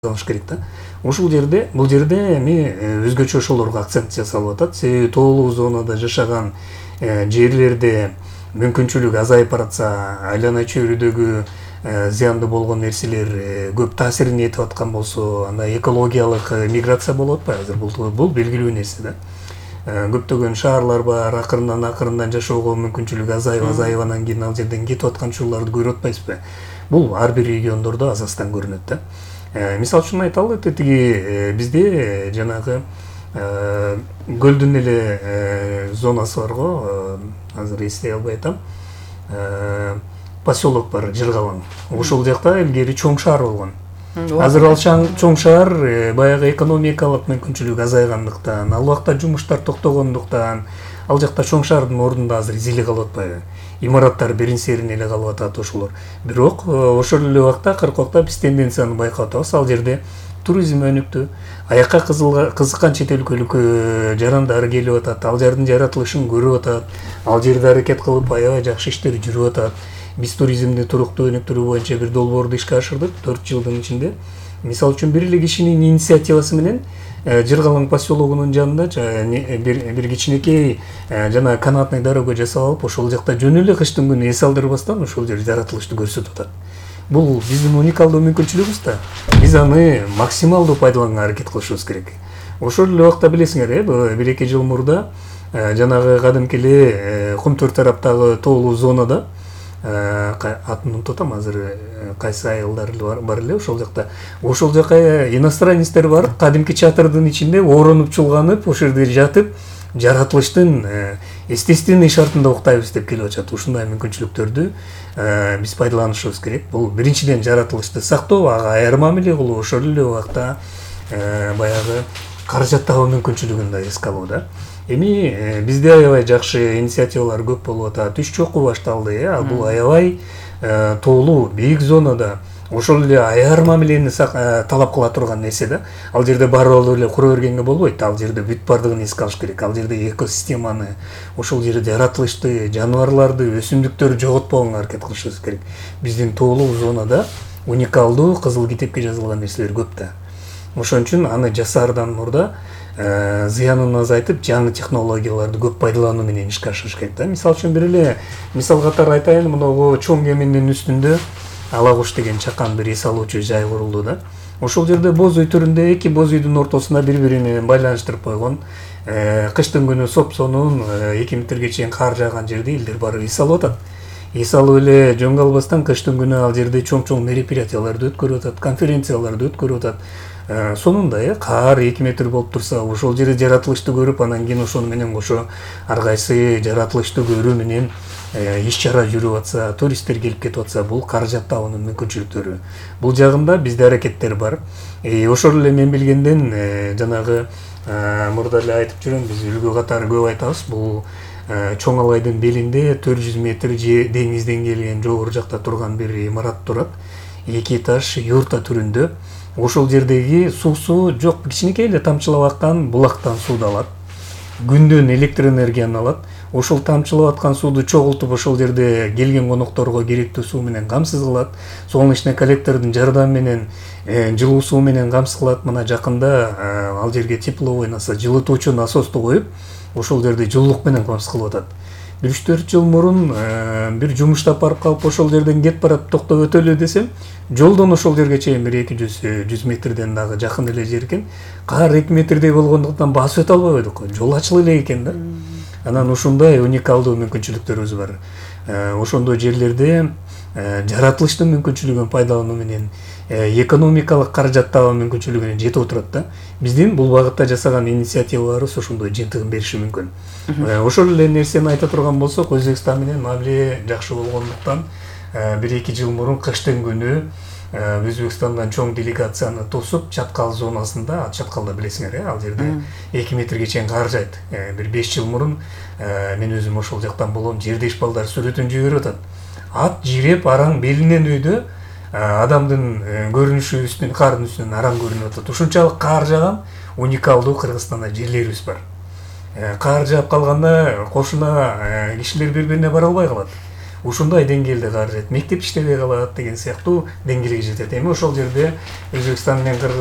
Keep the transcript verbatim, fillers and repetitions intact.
алыш керек да. Ушул жерде, бул жерде эми өзгөчө ошолорго акцент жасалып атат. Себеби тоолуу зонада жашаган жерлерде мүмкүнчүлүк азайып баратса, айлана чөйрөдөгү зыяндуу болгон нерселер көп таасирин этип аткан болсо, анда экологиялык миграция болуп атпайбы азыр? Бул бул белгилүү нерсе да. Көптөгөн шаарлар бар, акырындан акырындан жашоого мүмкүнчүлүк азайып азайып анан кийин ал жерден кетип аткан учурларды көрүп атпайсызбы? Бул ар бир региондордо аз аздан көрүнөт да. Мисал үчүн айталы, тиги бизде жанагы көлдүн эле зонасы бар го, азыр эстей албай атам. Поселок бар, Жыргалаң. Ошол жакта илгери чоң шаар болгон. Азыр ал чоң шаар баягы экономикалык мүмкүнчүлүк азайгандыктан, ал убакта жумуштар токтогондуктан, ал жакта чоң шаардын ордунда азыр изили калып атпайбы? Имараттар бирин-серин эле калып атат ошолор. Бирок ошол эле убакта кыркыкта биз тенденцияны байкап атабыз. Ал жерде туризм өнүктү. Аякка кызыккан чет өлкөлүк жарандар келип атат. Ал жердин жаратылышын көрүп атат. Ал жерде аракет кылып аябай жакшы иштер жүрүп атат. Биз туризмди туруктуу өнүктүрүү боюнча бир долбоорду ишке ашырдык төрт жылдын ичинде. Мисал үчүн бир эле кишинин инициативасы менен Жыргалаң поселогунун жанында бир кичинекей жана канатный дорога жасап алып, ошол жакта жөн эле кыштын күнү эс алдырбастан ошол жер жаратылышты көрсөтүп атат. Бул биздин уникалдуу мүмкүнчүлүгүбүз да. Биз аны максималдуу пайдаланганга аракет кылышыбыз керек. Ошол эле убакта билесиңер, бир эки жыл мурда жанагы кадимки эле Кумтөр тараптагы тоолуу зонада, атын унутуп атам азыр, кайсы айылдар бар эле ошол жакта. Ошол жака иностранецтер барып, кадимки чатырдын ичинде оронуп чулганып, ошол жерде жатып, жаратылыштын естественный шартында уктайбыз деп келип атышат. Ушундай мүмкүнчүлүктөрдү биз пайдаланышыбыз керек. Бул биринчиден жаратылышты сактоо, ага айырма мамиле кылуу, ошол эле убакта баягы каражат табуу мүмкүнчүлүгүн да эске алуу да. Эми бизде аябай жакшы инициативалар көп болуп атат. Үч чокуу башталды, э. Бул аябай тоолуу, бийик зонада ошол эле аяр мамилени талап кыла турган нерсе да. Ал жерде барып эле кура бергенге болбойт. Ал жерде бүт бардыгын эске алыш керек. Ал жерде экосистеманы, ошол жерде жаратылышты, жаныбарларды, өсүмдүктөрдү жоготпогонго аракет кылышыбыз керек. Биздин тоолуу зонада уникалдуу кызыл китепке жазылган нерселер көп да. Ошон үчүн аны жасаардан мурда зыянын азайтып, жаңы технологияларды көп пайдалануу менен ишке ашырыш керек да. Мисал үчүн бир эле мисал катары айтайын, мынагу чоң кеминин үстүндө Ала куш деген чакан бир эс алуучу жай курулду да. Ошол жерде боз үй түрүндө эки боз үйдүн ортосуна бири-бири менен байланыштырып койгон. Кыштын күнү соп-сонун эки метрге чейин кар жааган жерде элдер барып эс алып атат. Эс алып эле жөн калбастан кыштын күнү ал жерде чоң-чоң мероприятияларды өткөрүп атат, конференцияларды өткөрүп атат. Сонунда кар эки метр болуп турса, ошол жерде жаратылышты көрүп, анан кийин ошону менен кошо ар кайсы жаратылышты көрүү менен иш чара жүрүп атса, туристтер келип кетип атса, бул каражат табуунун мүмкүнчүлүктөрү. Бул жагында бизде аракеттер бар. Ошол эле мен билгенден жанагы мурда эле айтып жүрөм, биз үлгү катары көп айтабыз. Бул Чоң Алайдын белинде төрт жүз метр деңизден келген жогору жакта турган бир имарат турат. Эки этаж юрта түрүндө. Ошол жердеги суусу жок, кичинекей эле тамчылап аккан булактан сууду алат. Күндөн электр энергияны алат. Ошол тамчылап аткан сууду чогултуп ошол жерде келген конокторго керектүү суу менен камсыз кылат. Солнечный коллектордун жардамы менен жылуу суу менен камсыз кылат. Мына жакында ал жерге тепловой насос, жылытуучу насосту коюп, ошол жерде жылуулук менен камсыз кылып атат. бир үч төрт жыл мурун бир жумуштап барып калып ошол жерден кетип барып токтоп өтөлү десем, жолдон ошол жерге чейин бир эки жүз метрден дагы жакын эле жер экен. Кар эки метрдей болгондуктан басып өтө албай койдук. Жол ачылы эле экен да. Анан ушундай уникалдуу мүмкүнчүлүктөрүбүз бар. Ошондой жерлерде жаратылыштын мүмкүнчүлүгүн пайдалануу менен экономикалык каражат табуу мүмкүнчүлүгүнө жетип отурат да. Биздин бул багытта жасаган инициативаларыбыз ошондой жыйынтыгын бериши мүмкүн. Ошол эле нерсени айта турган болсок, Өзбекстан менен мамиле жакшы болгондуктан бир эки жыл мурун кыштын күнү Өзбекстандан чоң делегацияны тосуп, Чаткал зонасында, Чаткалда билесиңер, ал жерде эки метрге чейин кар жайт. Бир беш жыл мурун мен өзүм ошол жактан болгом, жердеш балдар сүрөтүн жиберип атат. Ат жиреп араң белинен өйдө адамдын көрүнүшү үстүн, кардын үстүнөн араң көрүнүп атат. Ушунчалык кар жааган уникалдуу Кыргызстанда жерлерибиз бар. Кар жаап калганда кошуна кишилер бири-бирине бара албай калат. ушундай деңгээлде каражат, мектеп иштебей калат деген сыяктуу деңгээлге жетет. Эми ошол жерде Өзбекстан менен